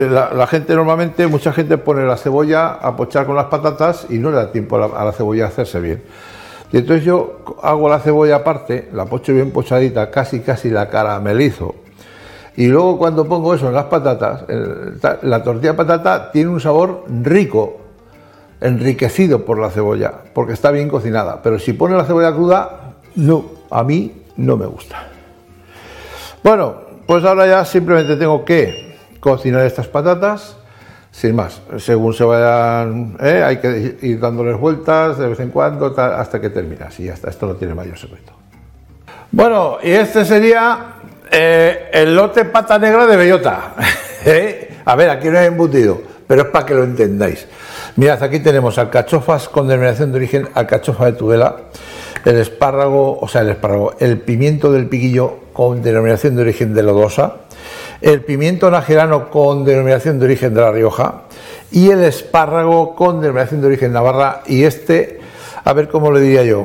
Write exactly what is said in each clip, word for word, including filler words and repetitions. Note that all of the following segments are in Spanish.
La, la gente normalmente, mucha gente pone la cebolla a pochar con las patatas y no le da tiempo a la, a la cebolla a hacerse bien. Y entonces yo hago la cebolla aparte, la pocho bien pochadita, casi casi la caramelizo. Y luego cuando pongo eso en las patatas, el, la tortilla de patata tiene un sabor rico, enriquecido por la cebolla, porque está bien cocinada. Pero si pone la cebolla cruda, no, a mí no me gusta. Bueno, pues ahora ya simplemente tengo que cocinar estas patatas, sin más, según se vayan, ¿eh? Hay que ir dándoles vueltas de vez en cuando tal, hasta que terminas y hasta esto no tiene mayor secreto. Bueno, y este sería eh, el lote pata negra de bellota. ¿Eh? A ver, aquí no es embutido, pero es para que lo entendáis. Mirad, aquí tenemos alcachofas con denominación de origen alcachofa de Tudela, el espárrago, o sea, el espárrago, el pimiento del piquillo con denominación de origen de Lodosa, el pimiento najerano con denominación de origen de La Rioja y el espárrago con denominación de origen Navarra. Y este, a ver cómo le diría yo,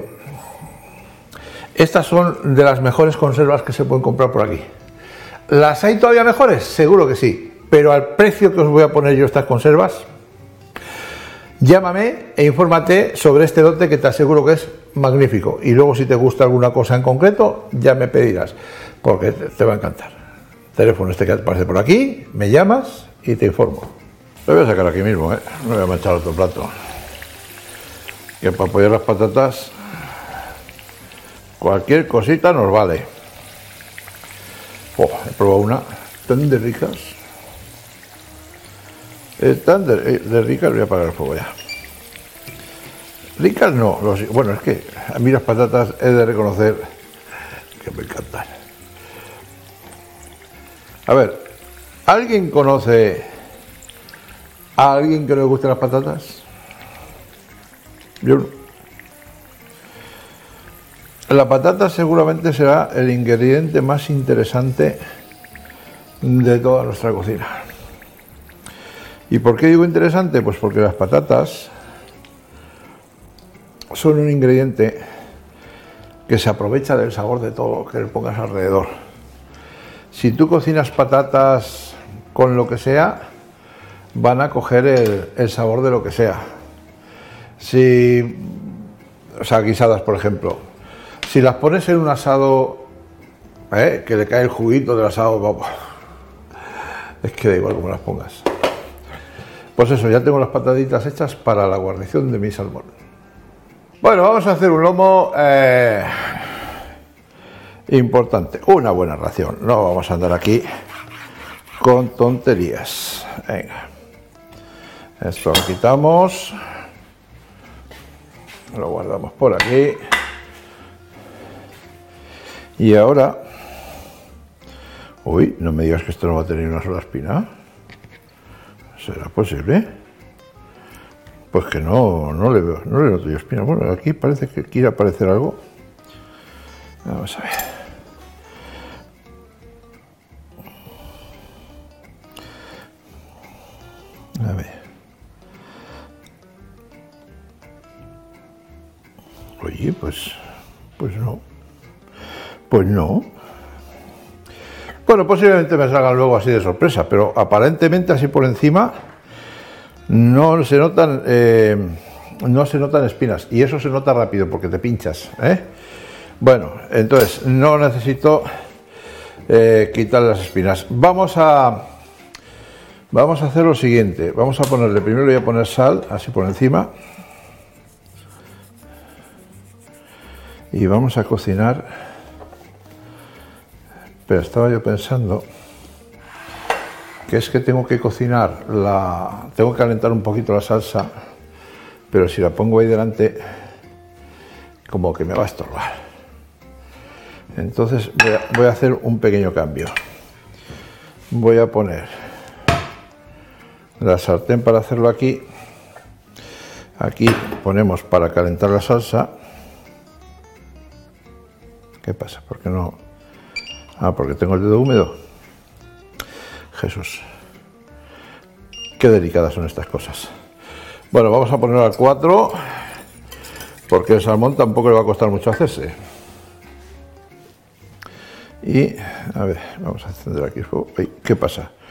estas son de las mejores conservas que se pueden comprar por aquí. ¿Las hay todavía mejores? Seguro que sí, pero al precio que os voy a poner yo estas conservas, llámame e infórmate sobre este lote que te aseguro que es magnífico. Y luego si te gusta alguna cosa en concreto, ya me pedirás, porque te va a encantar. Teléfono este que aparece por aquí, me llamas y te informo. Lo voy a sacar aquí mismo, ¿eh? No voy a manchar otro plato. Que para apoyar las patatas, cualquier cosita nos vale. Oh, he probado una tan de ricas. Es tan de, de ricas, voy a apagar el fuego ya. Ricas no, los, bueno, es que a mí las patatas he de reconocer que me encantan. A ver, ¿alguien conoce a alguien que no le guste las patatas? Yo no. La patata seguramente será el ingrediente más interesante de toda nuestra cocina. ¿Y por qué digo interesante? Pues porque las patatas son un ingrediente que se aprovecha del sabor de todo lo que le pongas alrededor. Si tú cocinas patatas con lo que sea, van a coger el, el sabor de lo que sea. Si, o sea, guisadas, por ejemplo, si las pones en un asado, ¿eh? Que le cae el juguito del asado, vamos, es que da igual como las pongas. Pues eso, ya tengo las pataditas hechas para la guarnición de mi salmón. Bueno, vamos a hacer un lomo eh, importante, una buena ración. No vamos a andar aquí con tonterías. Venga, esto lo quitamos, lo guardamos por aquí. Y ahora, uy, no me digas que esto no va a tener una sola espina. ¿Será posible? Pues que no, no le veo, no le noto yo espina. Bueno, aquí parece que quiere aparecer algo. Vamos a ver. A ver. Oye, pues, pues no. Pues no. Bueno, posiblemente me salgan luego así de sorpresa, pero aparentemente así por encima no se notan, eh, no se notan espinas, y eso se nota rápido porque te pinchas, ¿eh? Bueno, entonces no necesito eh, quitar las espinas. Vamos a vamos a hacer lo siguiente. Vamos a ponerle, primero voy a poner sal así por encima y vamos a cocinar. Pero estaba yo pensando que es que tengo que cocinar la... Tengo que calentar un poquito la salsa, pero si la pongo ahí delante, como que me va a estorbar. Entonces voy a, voy a hacer un pequeño cambio. Voy a poner la sartén para hacerlo aquí. Aquí ponemos para calentar la salsa. ¿Qué pasa? ¿Por qué no...? Ah, porque tengo el dedo húmedo. Jesús. Qué delicadas son estas cosas. Bueno, vamos a ponerlo a cuatro, porque el salmón tampoco le va a costar mucho hacerse. Y, a ver, vamos a encender aquí el fuego. ¿Qué pasa?